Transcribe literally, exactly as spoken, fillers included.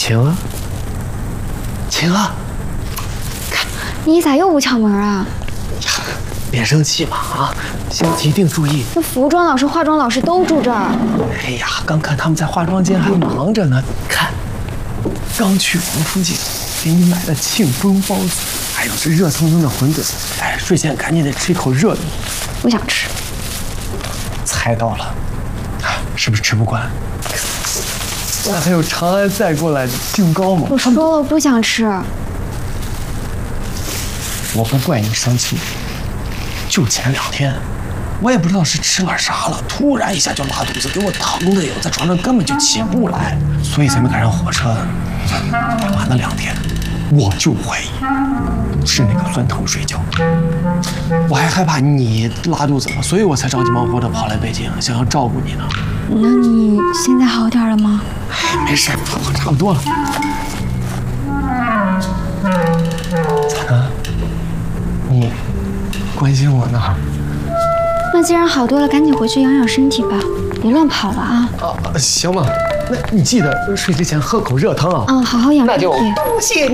晴儿，晴儿， 你咋又不敲门啊？ 呀，别生气嘛啊！下次一定注意。 那服装老师、化妆老师都住这儿。 哎呀，刚看他们在化妆间还忙着呢。看，刚去王书记给你买的庆丰包子，还有这热腾腾的馄饨。哎，睡前赶紧得吃一口热的。 不想吃。 猜到了，是不是吃不惯？那还有长安再过来的净糕吗？ 我说了，我不想吃。 我不怪你生气，就前两天，我也不知道是吃了啥了，突然一下就拉肚子，给我疼的哟，在床上根本就起不来，所以才没赶上火车。晚了两天，我就怀疑是那个酸疼睡觉。我还害怕你拉肚子了，所以我才着急忙活的跑来北京，想要照顾你呢。 那你现在好点了吗？ 哎，没事，我差不多了。咋了？你关心我呢？ 那既然好多了，赶紧回去养养身体吧，别乱跑了啊！ 啊，行吧。那你记得睡之前喝口热汤啊。 嗯，好好养身体。 那就多谢你。